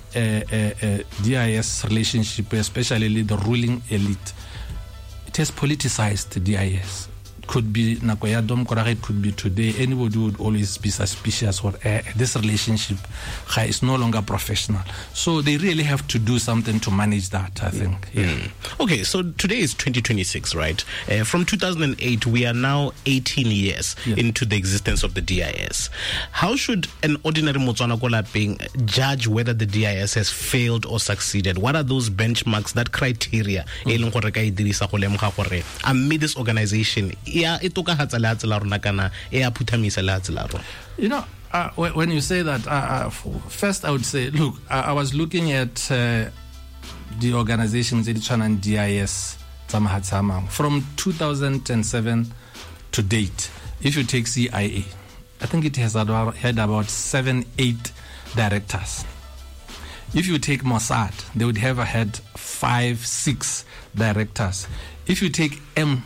DIS relationship, especially the ruling elite, it has politicized DIS. Could be Nakoya Dom Korare, it could be today. Anybody would always be suspicious or this relationship is no longer professional. So they really have to do something to manage that, I think. Yeah. Okay, so today is 2026, right? From 2008, we are now 18 years into the existence of the DIS. How should an ordinary Motswana Kolaping judge whether the DIS has failed or succeeded? What are those benchmarks, that criteria? Amid this organization, when you say that, first I would say, look, I was looking at the organizations and DIS from 2007 to date. If you take CIA, I think it has had about 7-8 directors. If you take Mossad, they would have had 5-6 directors. If you take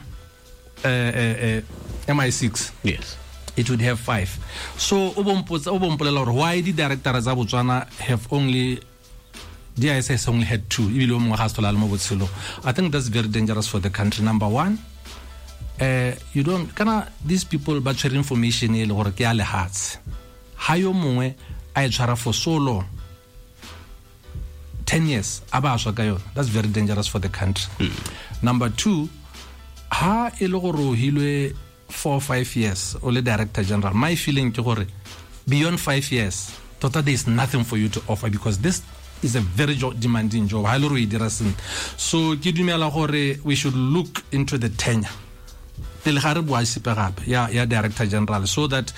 MI6, yes, it would have 5. So why the directors of Botswana have only DIS has only had 2? I think that's very dangerous for the country. Number one, you don't these people but share information or hearts. Hayo mongwe I try for so long. 10 years. That's very dangerous for the country. Number two, ha ilogoro hilwe 4 or 5 years or the director general. My feeling beyond 5 years, there is nothing for you to offer because this is a very demanding job. So we should look into the tenure. Director general, so that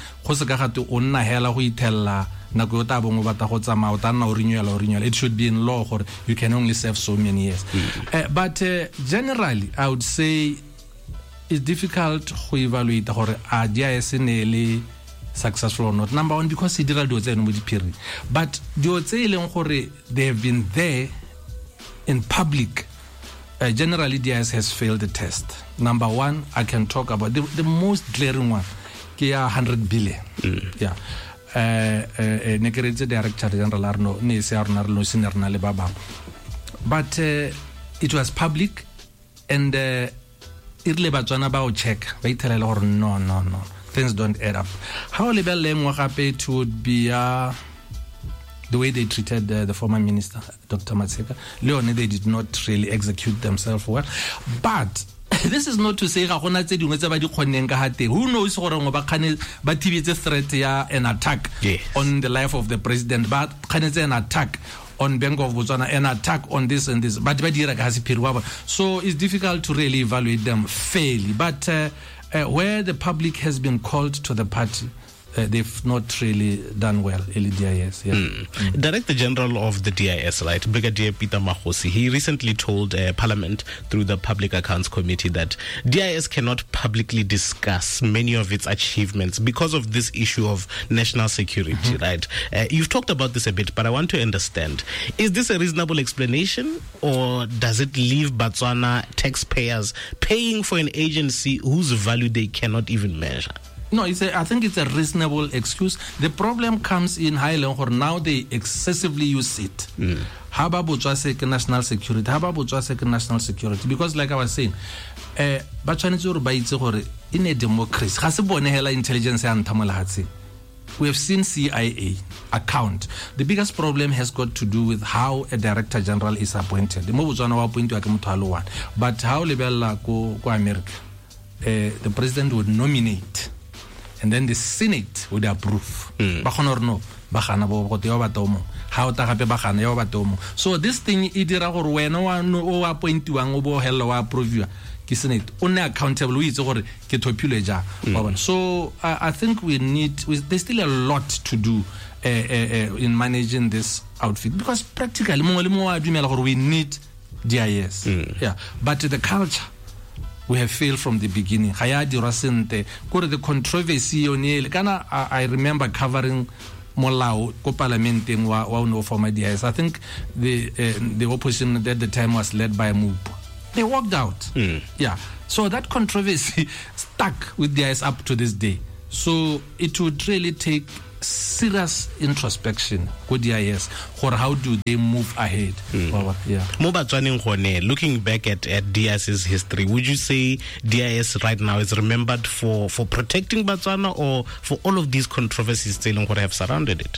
it should be in law, or you can only serve so many years. But generally, I would say it's difficult to evaluate are DIS successful or not. Number one, because he did period. But they have been there in public. Generally, DIS has failed the test. Number one, I can talk about the most glaring one, 100 billion. Yeah. Director General but it was public, and check. They tell no, things don't add up. How it would be the way they treated the former minister, Dr. Matseka. They did not really execute themselves well. But this is not to say who knows threat an attack on the life of the president, but an attack on Bank of Botswana, an attack on this and this. But so it's difficult to really evaluate them fairly. But where the public has been called to the party, they've not really done well, DIS. Director General of the DIS, right, Brigadier Peter Mahosi, he recently told Parliament through the Public Accounts Committee that DIS cannot publicly discuss many of its achievements because of this issue of national security, right? You've talked about this a bit, but I want to understand, is this a reasonable explanation, or does it leave Botswana taxpayers paying for an agency whose value they cannot even measure? No, I think it's a reasonable excuse. The problem comes in Highland, now they excessively use it. How about national security? National security? Because like I was saying, in a democracy, intelligence we have seen CIA account. The biggest problem has got to do with how a director general is appointed. But how America, the president would nominate, and then the Senate would approve. So this thing, only accountable. So I think there's still a lot to do in managing this outfit, because practically we need DIS. But the culture, we have failed from the beginning. The controversy I remember covering Molao Parliament for my DIS. I think the opposition at the time was led by MUP. They walked out. So that controversy stuck with DIS up to this day. So it would really take serious introspection with DIS or how do they move ahead. Looking back at DIS's history, would you say DIS right now is remembered for protecting Botswana or for all of these controversies that have surrounded it?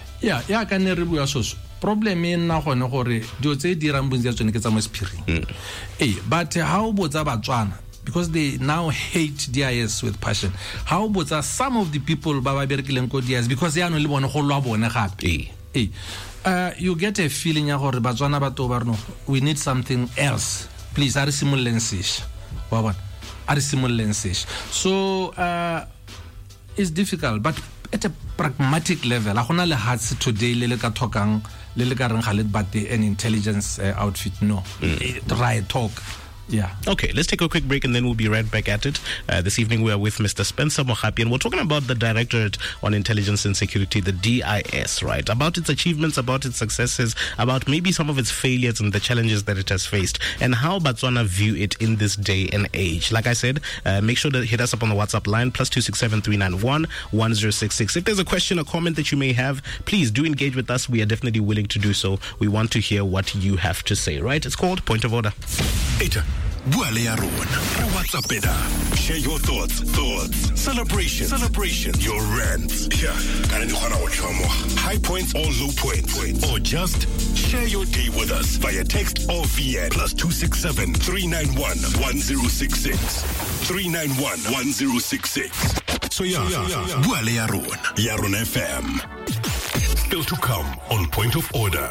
Problem in na gone gore dio tse dirang bontsi tsone ke tsa mo spirit. But how botsa Botswana, because they now hate DIS with passion. How botsa some of the people ba ba berekileng ko DIS because they are no le bone go lwa bone gape. You get a feeling ya gore Botswana ba to ba no, we need something else. Please, are simullensish. So it's difficult, but at a pragmatic level, a gona le hats today le ka thokang le le ka reng ga le batte an intelligence outfit. No, try talk. Yeah. Okay, let's take a quick break and then we'll be right back at it. This evening we are with Mr. Spencer Mogapi and we're talking about the Directorate on Intelligence and Security, the DIS, right? About its achievements, about its successes, about maybe some of its failures and the challenges that it has faced, and how Botswana view it in this day and age. Like I said, make sure to hit us up on the WhatsApp line, +267 391 1066. If there's a question or comment that you may have, please do engage with us. We are definitely willing to do so. We want to hear what you have to say, right? It's called Point of Order. Share your thoughts, celebration, your rants. High points or low points, or just share your day with us via text or via +267 391 1066 391 1066. So Yaron FM. Still to come on Point of Order.